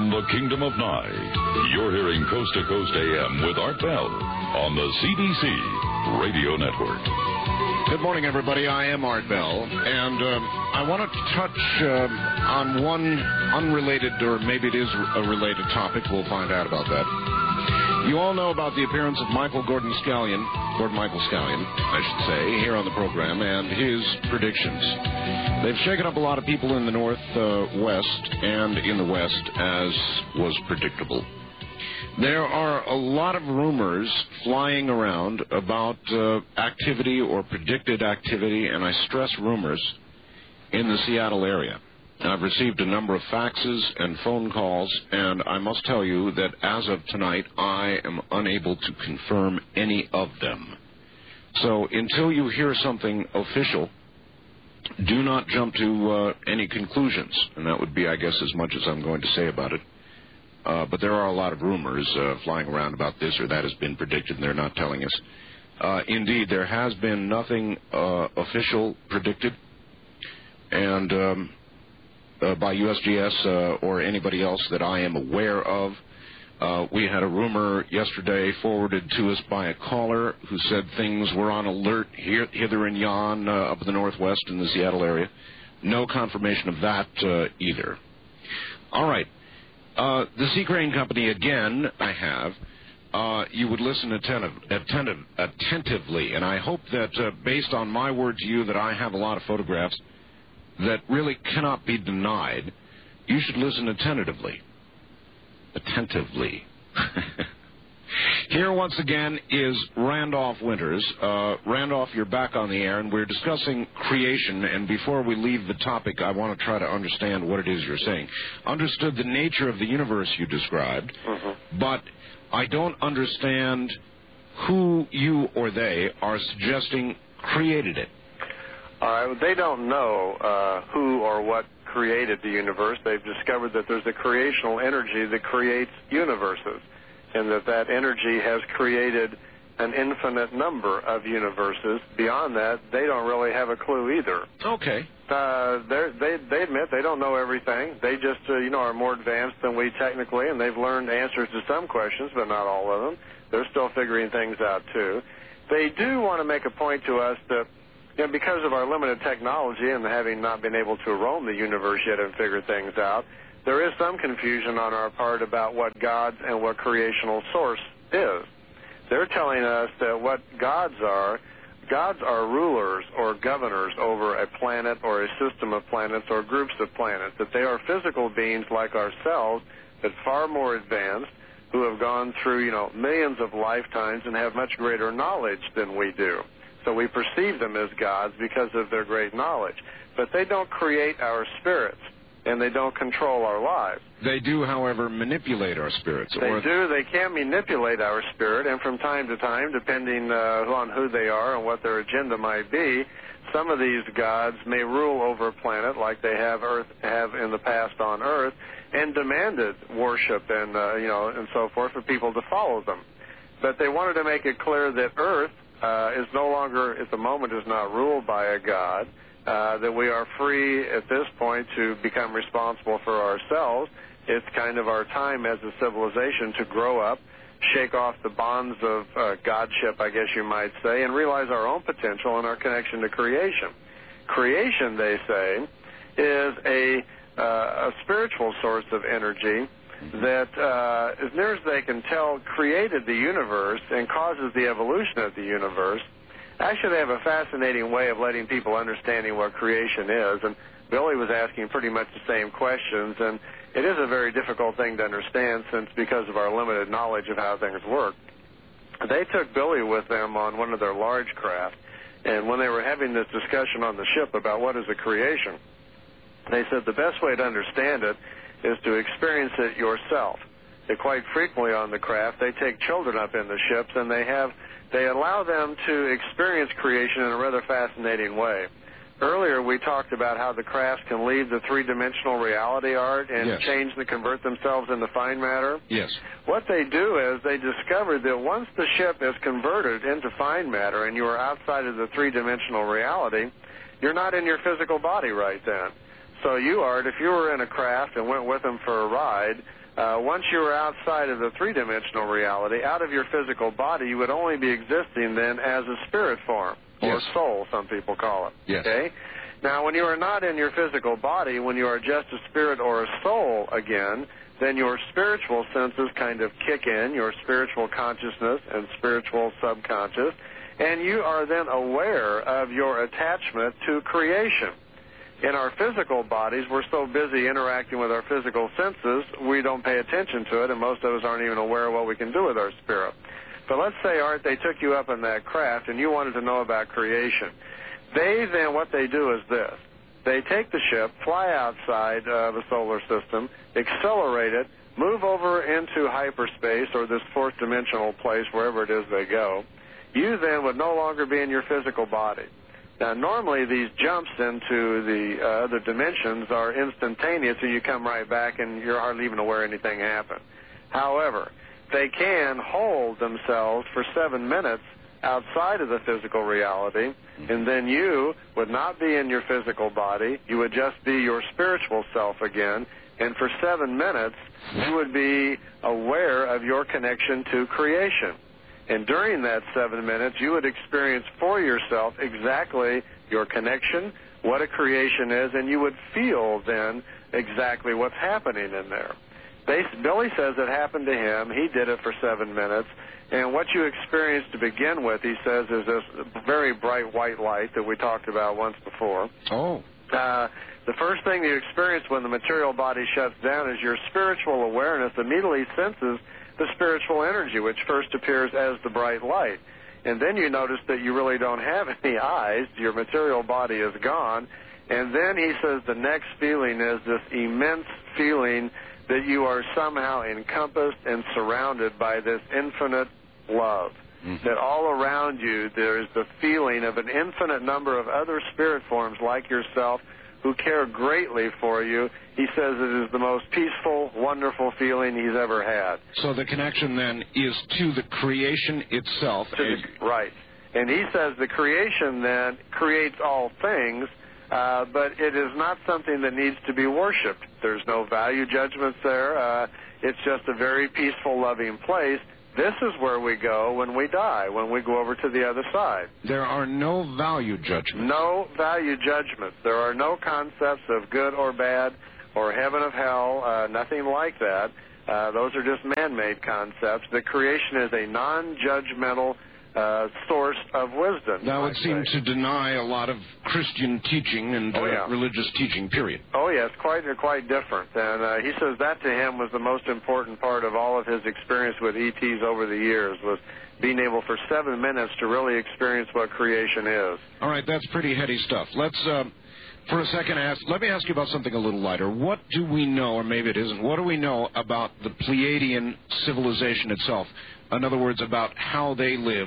from the Kingdom of Nye. You're hearing Coast to Coast AM with Art Bell on the CBC Radio Network. Good morning, everybody. I am Art Bell, and I want to touch on one unrelated, or maybe it is a related topic. We'll find out about that. You all know about the appearance of Gordon Michael Scallion, I should say, here on the program, and his predictions. They've shaken up a lot of people in the Northwest and in the West, as was predictable. There are a lot of rumors flying around about activity or predicted activity, and I stress rumors, in the Seattle area. I've received a number of faxes and phone calls, and I must tell you that as of tonight, I am unable to confirm any of them. So until you hear something official, do not jump to any conclusions, and that would be, I guess, as much as I'm going to say about it. But there are a lot of rumors flying around about this or that has been predicted, and they're not telling us. Indeed, there has been nothing official predicted, and by USGS or anybody else that I am aware of. We had a rumor yesterday forwarded to us by a caller who said things were on alert hither and yon up in the Northwest in the Seattle area. No confirmation of that either. All right. The Sea Crane Company, again, I have. You would listen attentively, and I hope that based on my word to you that I have a lot of photographs that really cannot be denied, you should listen attentively. Here once again is Randolph Winters. Randolph, you're back on the air, and we're discussing creation, and before we leave the topic, I want to try to understand what it is you're saying. Understood the nature of the universe you described, but I don't understand who you or they are suggesting created it. They don't know who or what created the universe. They've discovered that there's a creational energy that creates universes, and that energy has created an infinite number of universes. Beyond that, they don't really have a clue either. Okay. They admit they don't know everything. They just, are more advanced than we technically, and they've learned answers to some questions, but not all of them. They're still figuring things out, too. They do want to make a point to us that, because of our limited technology and having not been able to roam the universe yet and figure things out, there is some confusion on our part about what God's and what creational source is. They're telling us that what gods are rulers or governors over a planet or a system of planets or groups of planets, that they are physical beings like ourselves, but far more advanced, who have gone through, millions of lifetimes and have much greater knowledge than we do. So we perceive them as gods because of their great knowledge. But they don't create our spirits, and they don't control our lives. They do, however, manipulate our spirits. They do. They can manipulate our spirit, and from time to time, depending on who they are and what their agenda might be, some of these gods may rule over a planet like they have in the past on Earth, and demanded worship and and so forth for people to follow them. But they wanted to make it clear that Earth is no longer, at the moment, is not ruled by a god, that we are free at this point to become responsible for ourselves. It's kind of our time as a civilization to grow up, shake off the bonds of godship, I guess you might say, and realize our own potential and our connection to creation. Creation, they say, is a spiritual source of energy that, as near as they can tell, created the universe and causes the evolution of the universe. Actually, they have a fascinating way of letting people understanding what creation is, and Billy was asking pretty much the same questions, and it is a very difficult thing to understand because of our limited knowledge of how things work. They took Billy with them on one of their large craft, and when they were having this discussion on the ship about what is a creation, they said the best way to understand it is to experience it yourself. They quite frequently on the craft, they take children up in the ships, and they allow them to experience creation in a rather fascinating way. Earlier, we talked about how the crafts can leave the three-dimensional reality, Art, and change and convert themselves into fine matter. Yes. What they do is they discovered that once the ship is converted into fine matter and you are outside of the three-dimensional reality, you're not in your physical body right then. So you, Art, if you were in a craft and went with them for a ride, once you were outside of the three-dimensional reality, out of your physical body, you would only be existing then as a spirit form, or soul, some people call it. Yes. Okay? Now, when you are not in your physical body, when you are just a spirit or a soul again, then your spiritual senses kind of kick in, your spiritual consciousness and spiritual subconscious, and you are then aware of your attachment to creation. In our physical bodies, we're so busy interacting with our physical senses, we don't pay attention to it, and most of us aren't even aware of what we can do with our spirit. But let's say, Art, they took you up in that craft, and you wanted to know about creation. They then, what they do is this. They take the ship, fly outside the solar system, accelerate it, move over into hyperspace, or this fourth dimensional place, wherever it is they go. You then would no longer be in your physical body. Now, normally these jumps into the other dimensions are instantaneous, so you come right back and you're hardly even aware anything happened. However, they can hold themselves for 7 minutes outside of the physical reality, and then you would not be in your physical body. You would just be your spiritual self again, and for 7 minutes, you would be aware of your connection to creation. And during that 7 minutes, you would experience for yourself exactly your connection, what a creation is, and you would feel then exactly what's happening in there. Billy says it happened to him. He did it for 7 minutes. And what you experienced to begin with, he says, is this very bright white light that we talked about once before. Oh. The first thing you experience when the material body shuts down is your spiritual awareness immediately senses the spiritual energy, which first appears as the bright light. And then you notice that you really don't have any eyes. Your material body is gone. And then he says the next feeling is this immense feeling that you are somehow encompassed and surrounded by this infinite love. Mm-hmm. That all around you there is the feeling of an infinite number of other spirit forms like yourself who care greatly for you. He says it is the most peaceful, wonderful feeling he's ever had. So the connection then is to the creation itself. Right. And he says the creation then creates all things, but it is not something that needs to be worshipped. There's no value judgments there. It's just a very peaceful, loving place. This is where we go when we die, when we go over to the other side. There are no value judgments. No value judgments. There are no concepts of good or bad or heaven of hell, nothing like that. Those are just man-made concepts. The creation is a non-judgmental source of wisdom. That would seem to deny a lot of Christian teaching and religious teaching, period. Oh, yes, quite different. And he says that to him was the most important part of all of his experience with ETs over the years, was being able for 7 minutes to really experience what creation is. All right, that's pretty heady stuff. Let's, for a second, let me ask you about something a little lighter. What do we know, or maybe it isn't, what do we know about the Pleiadian civilization itself? In other words, about how they live.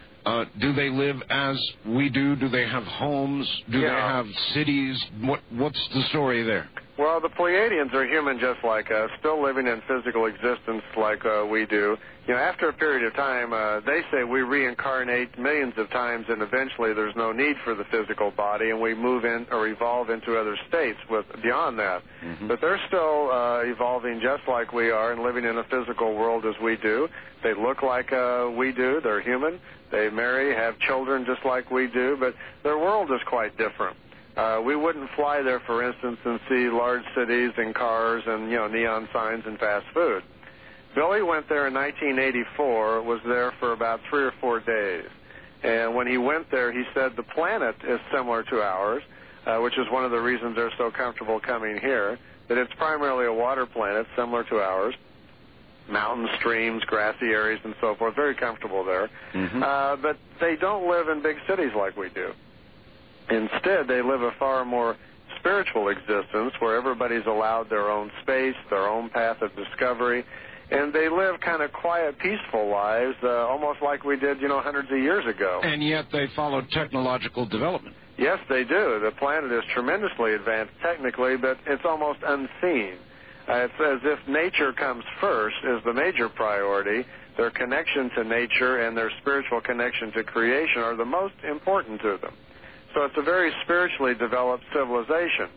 Do they live as we do? Do they have homes? Do they have cities? What's the story there? Well, the Pleiadians are human just like us, still living in physical existence like we do. You know, after a period of time, they say we reincarnate millions of times, and eventually there's no need for the physical body, and we move in or evolve into other states beyond that. Mm-hmm. But they're still evolving just like we are and living in a physical world as we do. They look like we do. They're human. They marry, have children just like we do, but their world is quite different. We wouldn't fly there, for instance, and see large cities and cars and, neon signs and fast food. Billy went there in 1984, was there for about 3 or 4 days. And when he went there, he said the planet is similar to ours, which is one of the reasons they're so comfortable coming here, that it's primarily a water planet similar to ours. Mountains, streams, grassy areas, and so forth. Very comfortable there. Mm-hmm. But they don't live in big cities like we do. Instead, they live a far more spiritual existence where everybody's allowed their own space, their own path of discovery, and they live kind of quiet, peaceful lives, almost like we did, hundreds of years ago. And yet they follow technological development. Yes, they do. The planet is tremendously advanced technically, but it's almost unseen. It's as if nature comes first is the major priority. Their connection to nature and their spiritual connection to creation are the most important to them. So it's a very spiritually developed civilization.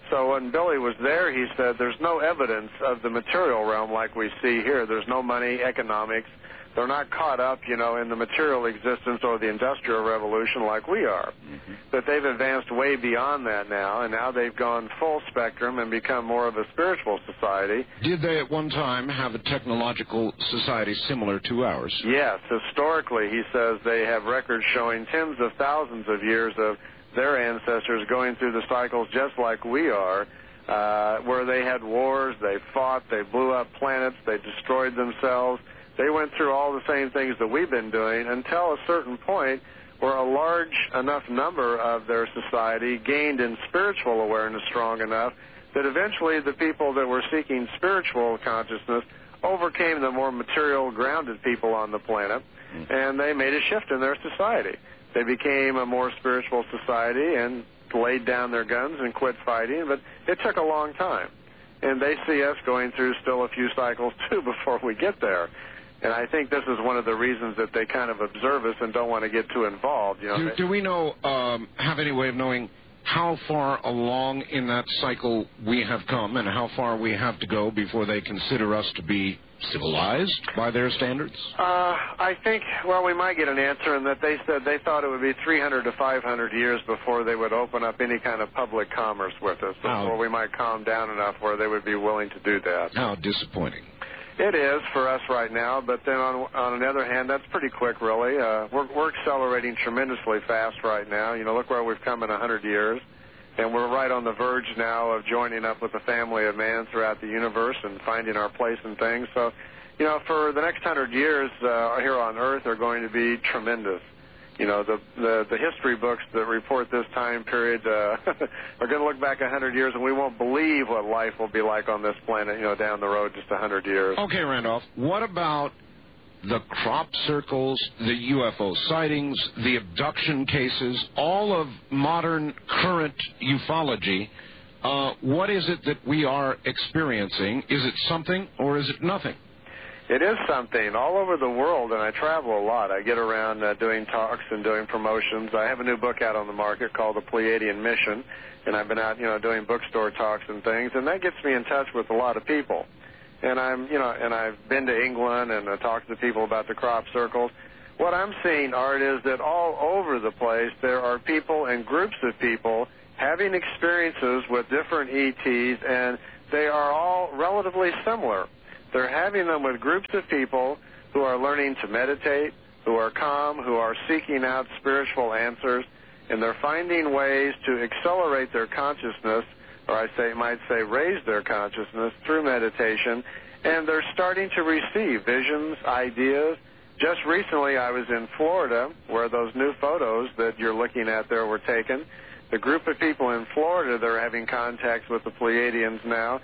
So when Billy was there, he said there's no evidence of the material realm like we see here. There's no money, economics. They're not caught up, in the material existence or the Industrial Revolution like we are. Mm-hmm. But they've advanced way beyond that now, and now they've gone full spectrum and become more of a spiritual society. Did they at one time have a technological society similar to ours? Yes. Historically, he says they have records showing tens of thousands of years of their ancestors going through the cycles just like we are, where they had wars, they fought, they blew up planets, they destroyed themselves. They went through all the same things that we've been doing until a certain point where a large enough number of their society gained in spiritual awareness strong enough that eventually the people that were seeking spiritual consciousness overcame the more material, grounded people on the planet, and they made a shift in their society. They became a more spiritual society and laid down their guns and quit fighting, but it took a long time. And they see us going through still a few cycles, too, before we get there. And I think this is one of the reasons that they kind of observe us and don't want to get too involved. Do we know, have any way of knowing how far along in that cycle we have come and how far we have to go before they consider us to be civilized by their standards? I think, we might get an answer in that they said they thought it would be 300 to 500 years before they would open up any kind of public commerce with us, before we might calm down enough where they would be willing to do that. How disappointing. It is for us right now, but then on the other hand, that's pretty quick, really. We're accelerating tremendously fast right now. Look where we've come in 100 years, and we're right on the verge now of joining up with the family of man throughout the universe and finding our place in things. So, for the next 100 years here on Earth are going to be tremendous. The history books that report this time period are going to look back 100 years, and we won't believe what life will be like on this planet, down the road just 100 years. Okay, Randolph, what about the crop circles, the UFO sightings, the abduction cases, all of modern current ufology? What is it that we are experiencing? Is it something or is it nothing? It is something all over the world, and I travel a lot. I get around doing talks and doing promotions. I have a new book out on the market called The Pleiadian Mission, and I've been out, doing bookstore talks and things, and that gets me in touch with a lot of people. And I've been to England and I talked to people about the crop circles. What I'm seeing, Art, is that all over the place there are people and groups of people having experiences with different ETs, and they are all relatively similar. They're having them with groups of people who are learning to meditate, who are calm, who are seeking out spiritual answers, and they're finding ways to accelerate their consciousness, or might say raise their consciousness through meditation, and they're starting to receive visions, ideas. Just recently I was in Florida where those new photos that you're looking at there were taken. The group of people in Florida that are having contacts with the Pleiadians now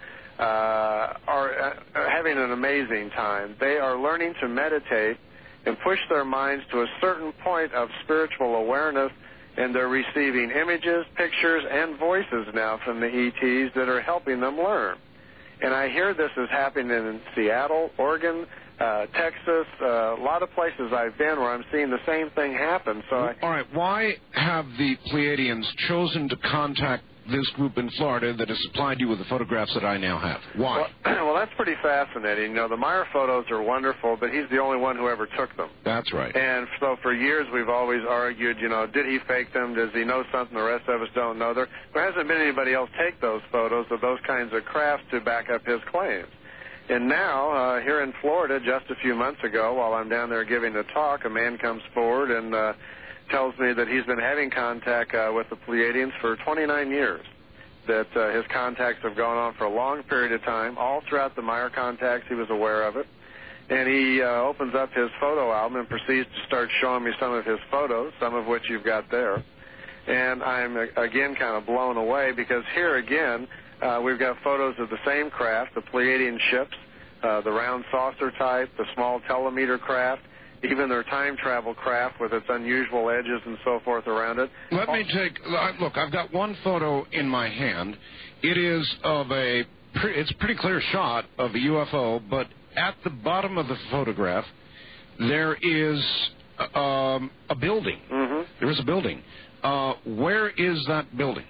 are having an amazing time. They are learning to meditate and push their minds to a certain point of spiritual awareness, and they're receiving images, pictures, and voices now from the ETs that are helping them learn. And I hear this is happening in Seattle, Oregon, Texas, a lot of places I've been where I'm seeing the same thing happen. So all right, why have the Pleiadians chosen to contact this group in Florida that has supplied you with the photographs that I now have? Why? Well, that's pretty fascinating. The Meyer photos are wonderful, but he's the only one who ever took them. That's right. And so for years we've always argued, did he fake them? Does he know something the rest of us don't know? There hasn't been anybody else take those photos of those kinds of crafts to back up his claims. And now, here in Florida, just a few months ago, while I'm down there giving a talk, a man comes forward and tells me that he's been having contact with the Pleiadians for 29 years, that his contacts have gone on for a long period of time. All throughout the Meyer contacts, he was aware of it. And he opens up his photo album and proceeds to start showing me some of his photos, some of which you've got there. And I'm, again, kind of blown away because here again, we've got photos of the same craft, the Pleiadian ships, the round saucer type, the small telemeter craft, even their time travel craft with its unusual edges and so forth around it. Let me look, I've got one photo in my hand. It is of it's a pretty clear shot of a UFO, but at the bottom of the photograph, there is a building. Mm-hmm. There is a building. Where is that building?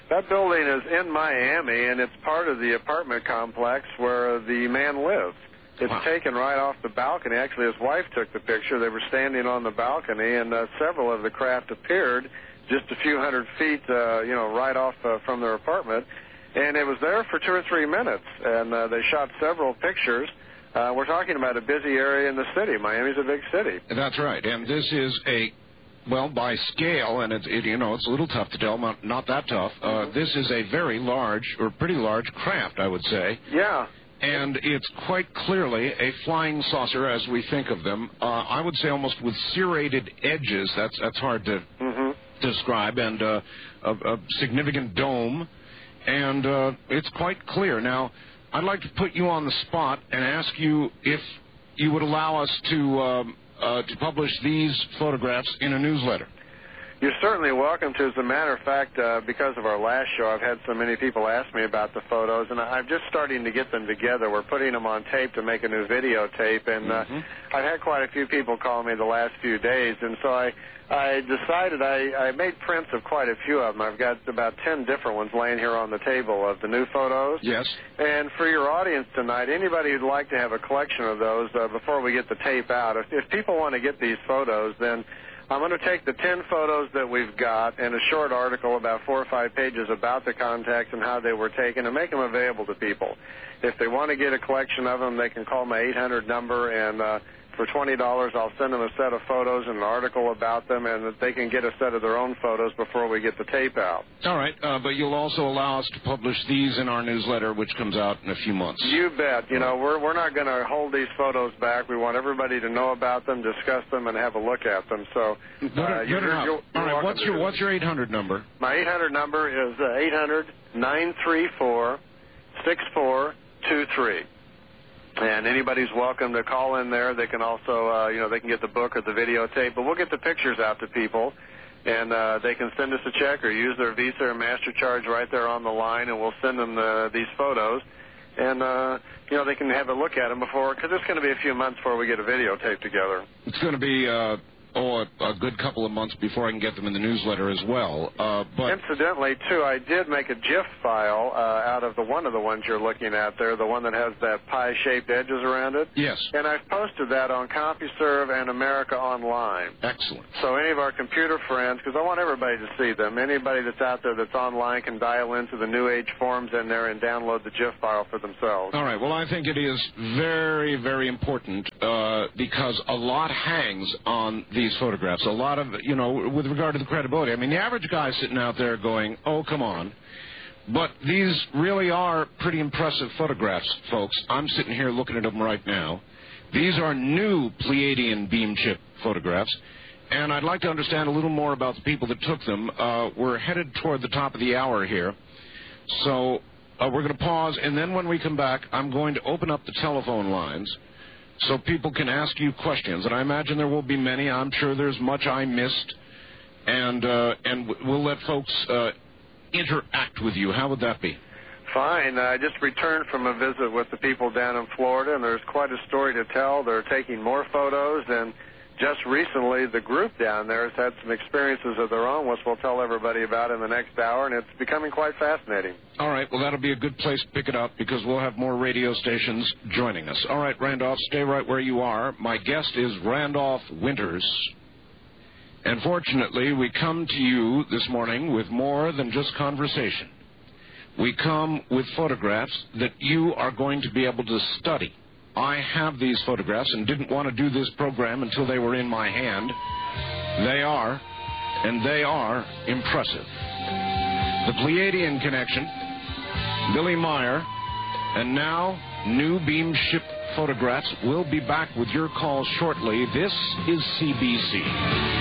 That building is in Miami, and it's part of the apartment complex where the man lives. It's taken right off the balcony. Actually, his wife took the picture. They were standing on the balcony, and several of the craft appeared just a few hundred feet, right off from their apartment. And it was there for 2 or 3 minutes, and they shot several pictures. We're talking about a busy area in the city. Miami's a big city. That's right, and this is by scale, and it's a little tough to tell, not that tough. This is a very large, or pretty large craft, I would say. Yeah. And it's quite clearly a flying saucer as we think of them. I would say almost with serrated edges. That's hard to describe, and a significant dome. And it's quite clear. Now, I'd like to put you on the spot and ask you if you would allow us to publish these photographs in a newsletter. You're certainly welcome to. As a matter of fact, because of our last show, I've had so many people ask me about the photos, and I'm just starting to get them together. We're putting them on tape to make a new videotape, and I've had quite a few people call me the last few days, and so I decided I made prints of quite a few of them. I've got about 10 different ones laying here on the table of the new photos. Yes. And for your audience tonight, anybody who'd like to have a collection of those before we get the tape out, if people want to get these photos, then I'm going to take the 10 photos that we've got and a short article about 4 or 5 pages about the contacts and how they were taken and make them available to people. If they want to get a collection of them, they can call my 800 number, and for $20, I'll send them a set of photos and an article about them, and that they can get a set of their own photos before we get the tape out. All right, but you'll also allow us to publish these in our newsletter, which comes out in a few months. You bet. We're not going to hold these photos back. We want everybody to know about them, discuss them, and have a look at them. So, good enough. All right, what's your 800 number? My 800 number is 800-934-6423. And anybody's welcome to call in there. They can also, they can get the book or the videotape. But we'll get the pictures out to people, and they can send us a check or use their Visa or MasterCharge right there on the line, and we'll send them these photos. And, they can have a look at them before, because it's going to be a few months before we get a videotape together. It's going to be a good couple of months before I can get them in the newsletter as well. But incidentally, too, I did make a GIF file out of one of the ones you're looking at there, the one that has that pie-shaped edges around it. Yes. And I've posted that on CompuServe and America Online. Excellent. So any of our computer friends, because I want everybody to see them, anybody that's out there that's online can dial into the New Age forums in there and download the GIF file for themselves. All right. Well, I think it is very, very important because a lot hangs on these photographs. A lot of, with regard to the credibility. I mean, the average guy sitting out there going, oh, come on. But these really are pretty impressive photographs, folks. I'm sitting here looking at them right now. These are new Pleiadian beam chip photographs, and I'd like to understand a little more about the people that took them. We're headed toward the top of the hour here, so we're going to pause, and then when we come back, I'm going to open up the telephone lines so people can ask you questions, and I imagine there will be many. I'm sure there's much I missed, and we'll let folks interact with you. How would that be? Fine. I just returned from a visit with the people down in Florida, and there's quite a story to tell. They're taking more photos, and just recently the group down there has had some experiences of their own, which we'll tell everybody about in the next hour, and it's becoming quite fascinating. All right. Well, that'll be a good place to pick it up because we'll have more radio stations joining us. All right, Randolph, stay right where you are. My guest is Randolph Winters. And fortunately, we come to you this morning with more than just conversation. We come with photographs that you are going to be able to study. I have these photographs and didn't want to do this program until they were in my hand. They are, and they are impressive. The Pleiadian Connection, Billy Meyer, and now new beam ship photographs. We'll be back with your calls shortly. This is CBC.